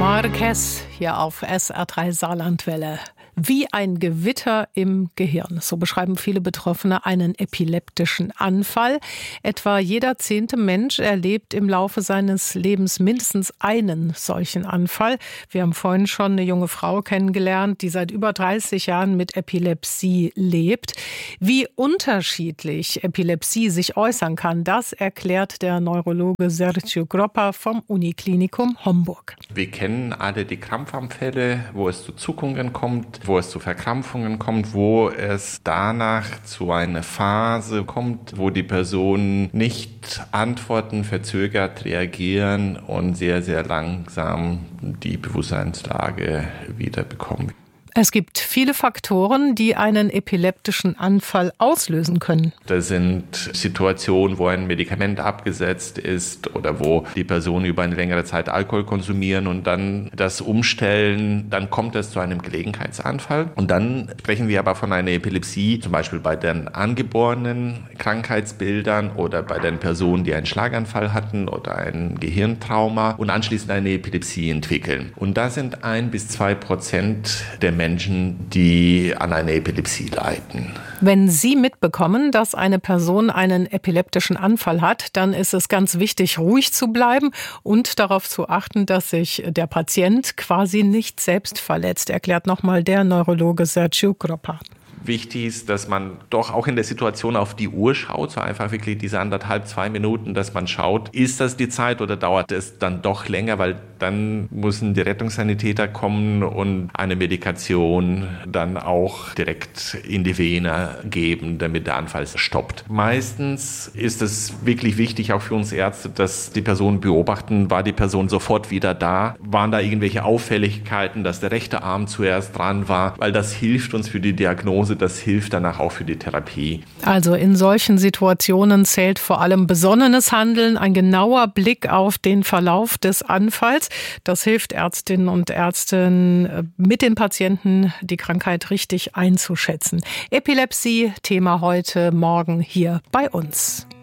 Marquez hier auf SR3 Saarlandwelle. Wie ein Gewitter im Gehirn. So beschreiben viele Betroffene einen epileptischen Anfall. Etwa jeder 10. Mensch erlebt im Laufe seines Lebens mindestens einen solchen Anfall. Wir haben vorhin schon eine junge Frau kennengelernt, die seit über 30 Jahren mit Epilepsie lebt. Wie unterschiedlich Epilepsie sich äußern kann, das erklärt der Neurologe Sergio Groppa vom Uniklinikum Homburg. Wir kennen alle die Krampfanfälle, wo es zu Zuckungen kommt, wo es zu Verkrampfungen kommt, wo es danach zu einer Phase kommt, wo die Personen nicht antworten, verzögert reagieren und sehr, sehr langsam die Bewusstseinslage wieder bekommen. Es gibt viele Faktoren, die einen epileptischen Anfall auslösen können. Das sind Situationen, wo ein Medikament abgesetzt ist oder wo die Personen über eine längere Zeit Alkohol konsumieren und dann das umstellen, dann kommt es zu einem Gelegenheitsanfall. Und dann sprechen wir aber von einer Epilepsie, zum Beispiel bei den angeborenen Krankheitsbildern oder bei den Personen, die einen Schlaganfall hatten oder ein Gehirntrauma und anschließend eine Epilepsie entwickeln. Und da sind 1-2% der Menschen, die an einer Epilepsie leiden. Wenn Sie mitbekommen, dass eine Person einen epileptischen Anfall hat, dann ist es ganz wichtig, ruhig zu bleiben und darauf zu achten, dass sich der Patient quasi nicht selbst verletzt, erklärt nochmal der Neurologe Sergio Groppa. Wichtig ist, dass man doch auch in der Situation auf die Uhr schaut, so einfach wirklich diese 1,5-2 Minuten, dass man schaut, ist das die Zeit oder dauert es dann doch länger, weil dann müssen die Rettungssanitäter kommen und eine Medikation dann auch direkt in die Vene geben, damit der Anfall stoppt. Meistens ist es wirklich wichtig, auch für uns Ärzte, dass die Person beobachten, war die Person sofort wieder da, waren da irgendwelche Auffälligkeiten, dass der rechte Arm zuerst dran war, weil das hilft uns für die Diagnose, das hilft danach auch für die Therapie. Also in solchen Situationen zählt vor allem besonnenes Handeln, ein genauer Blick auf den Verlauf des Anfalls. Das hilft Ärztinnen und Ärzten, mit den Patienten die Krankheit richtig einzuschätzen. Epilepsie, Thema heute Morgen hier bei uns.